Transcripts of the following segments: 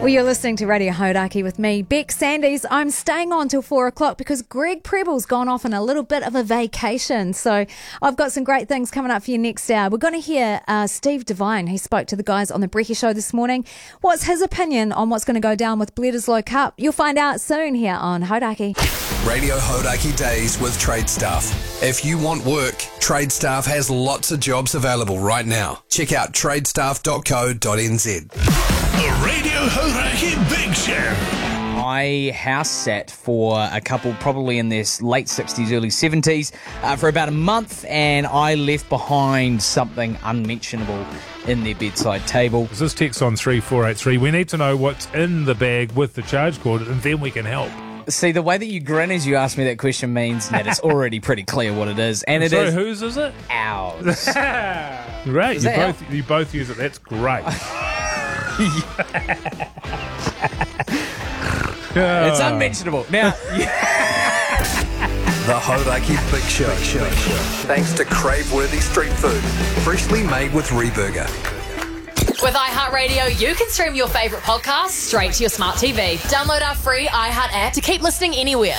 Well, you're listening to Radio Hodaki with me, Beck Sandys. I'm staying on till 4 o'clock because Greg Preble's gone off on a little bit of a vacation. So I've got some great things coming up for you next hour. We're going to hear Steve Devine. He spoke to the guys on the Brekkie Show this morning. What's his opinion on what's going to go down with Bledisloe Cup? You'll find out soon here on Hodaki. Radio Hodaki Days with Trade Staff. If you want work, Trade Staff has lots of jobs available right now. Check out tradestaff.co.nz. The Radio Hodaki Big Show. I house sat for a couple probably in their late 60s, early 70s for about a month, and I left behind something unmentionable in their bedside table. This text on 3483. We need to know what's in the bag with the charge cord, and then we can help. See, the way that you grin as you ask me that question means that it's already pretty clear what it is. And Sorry, whose is it? Ours. Great. You both use it. That's great. It's unmentionable. Now, The Hodaki Big Show. Thanks to crave-worthy street food, freshly made with Reburger. With iHeartRadio, you can stream your favourite podcasts straight to your smart TV. Download our free iHeart app to keep listening anywhere.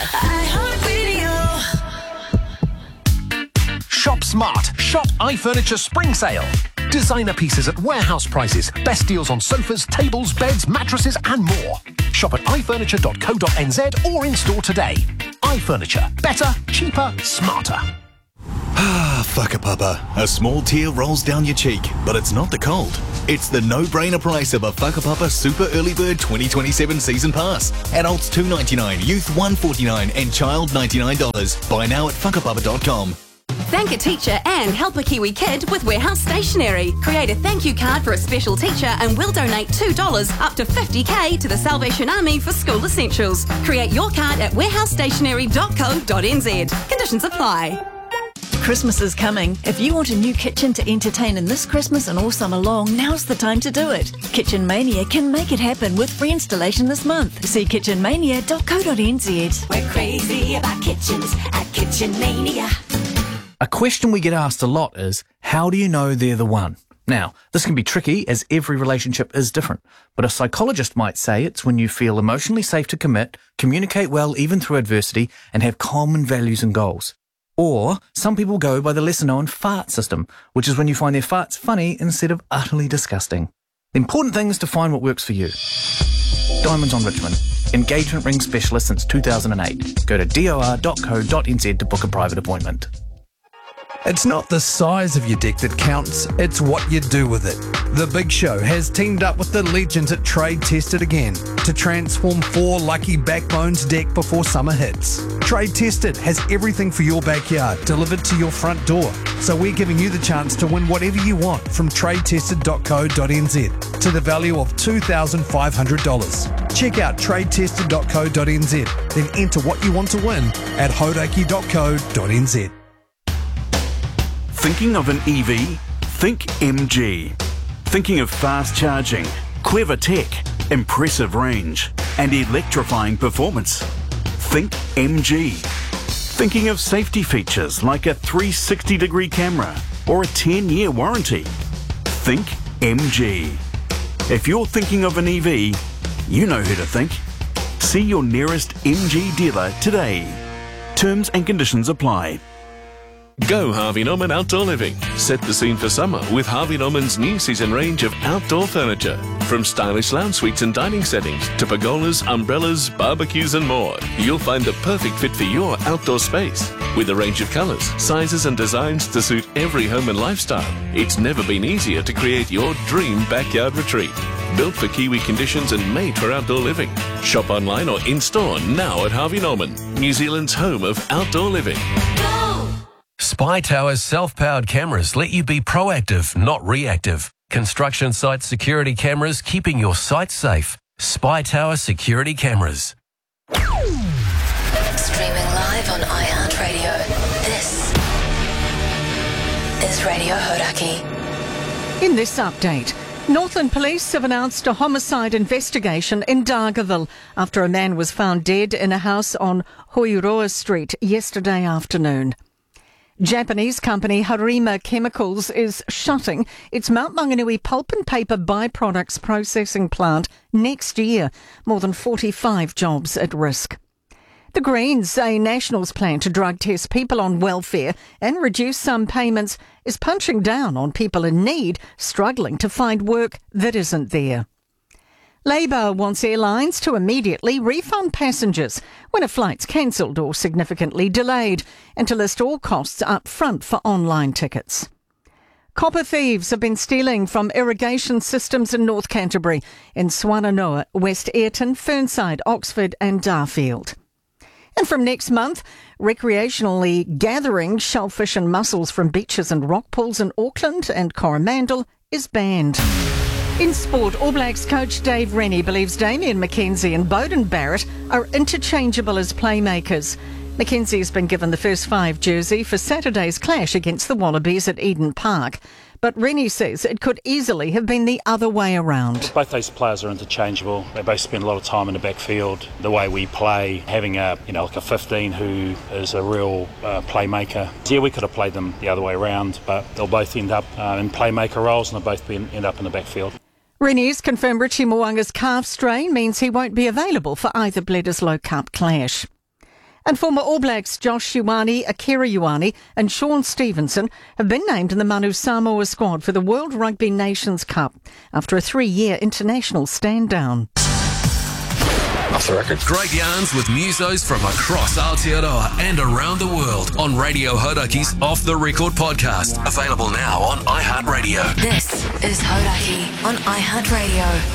Shop smart. Shop iFurniture Spring Sale. Designer pieces at warehouse prices. Best deals on sofas, tables, beds, mattresses and more. Shop at ifurniture.co.nz or in store today. iFurniture. Better, cheaper, smarter. Whakapapa. A small tear rolls down your cheek, but it's not the cold. It's the no-brainer price of a Whakapapa Super Early Bird 2027 Season Pass. Adults $2.99, youth $1.49 and child $99. Buy now at whakapapa.com. Thank a teacher and help a Kiwi kid with Warehouse Stationery. Create a thank you card for a special teacher and we'll donate $2 up to $50,000 to the Salvation Army for school essentials. Create your card at warehousestationery.co.nz. Conditions apply. Christmas is coming. If you want a new kitchen to entertain in this Christmas and all summer long, now's the time to do it. Kitchen Mania can make it happen with free installation this month. See kitchenmania.co.nz. We're crazy about kitchens at Kitchen Mania. A question we get asked a lot is, how do you know they're the one? Now, this can be tricky as every relationship is different, but a psychologist might say it's when you feel emotionally safe to commit, communicate well even through adversity, and have common values and goals. Or some people go by the lesser-known fart system, which is when you find their farts funny instead of utterly disgusting. The important thing is to find what works for you. Diamonds on Richmond. Engagement ring specialist since 2008. Go to dor.co.nz to book a private appointment. It's not the size of your deck that counts, it's what you do with it. The Big Show has teamed up with the legends at Trade Tested again to transform 4 Lucky Backbones deck before summer hits. Trade Tested has everything for your backyard delivered to your front door. So we're giving you the chance to win whatever you want from tradetested.co.nz to the value of $2,500. Check out tradetested.co.nz, then enter what you want to win at hodaki.co.nz. Thinking of an EV? Think MG. Thinking of fast charging, clever tech, impressive range, and electrifying performance? Think MG. Thinking of safety features like a 360-degree camera or a 10-year warranty? Think MG. If you're thinking of an EV, you know who to think. See your nearest MG dealer today. Terms and conditions apply. Go Harvey Norman Outdoor Living. Set the scene for summer with Harvey Norman's new season range of outdoor furniture. From stylish lounge suites and dining settings to pergolas, umbrellas, barbecues and more. You'll find the perfect fit for your outdoor space. With a range of colours, sizes and designs to suit every home and lifestyle, it's never been easier to create your dream backyard retreat. Built for Kiwi conditions and made for outdoor living. Shop online or in-store now at Harvey Norman, New Zealand's home of outdoor living. Spy Tower's self-powered cameras let you be proactive, not reactive. Construction site security cameras keeping your site safe. Spy Tower security cameras. Streaming live on iHeartRadio. This is Radio Hodaki. In this update, Northland Police have announced a homicide investigation in Dargaville after a man was found dead in a house on Hoiroa Street yesterday afternoon. Japanese company Harima Chemicals is shutting its Mount Maunganui pulp and paper byproducts processing plant next year. More than 45 jobs at risk. The Greens say National's plan to drug test people on welfare and reduce some payments is punching down on people in need, struggling to find work that isn't there. Labour wants airlines to immediately refund passengers when a flight's cancelled or significantly delayed, and to list all costs up front for online tickets. Copper thieves have been stealing from irrigation systems in North Canterbury, in Swannanoa, West Ayrton, Fernside, Oxford and Darfield. And from next month, recreationally gathering shellfish and mussels from beaches and rock pools in Auckland and Coromandel is banned. In sport, All Blacks coach Dave Rennie believes Damien McKenzie and Beauden Barrett are interchangeable as playmakers. McKenzie has been given the first 5 jersey for Saturday's clash against the Wallabies at Eden Park. But Rennie says it could easily have been the other way around. Both those players are interchangeable. They both spend a lot of time in the backfield. The way we play, having like a 15 who is a real playmaker. Yeah, we could have played them the other way around, but they'll both end up in playmaker roles and they'll both end up in the backfield. Rennie's confirmed Richie Mo'unga's calf strain means he won't be available for either Bledisloe Cup clash. And former All Blacks Josh Ioane, Akira Ioane and Sean Stevenson have been named in the Manu Samoa squad for the World Rugby Nations Cup after a 3-year international stand-down. Off the record. Great yarns with musos from across Aotearoa and around the world on Radio Horaki's Off the Record podcast. Available now on iHeartRadio. This is Hodaki on iHeartRadio.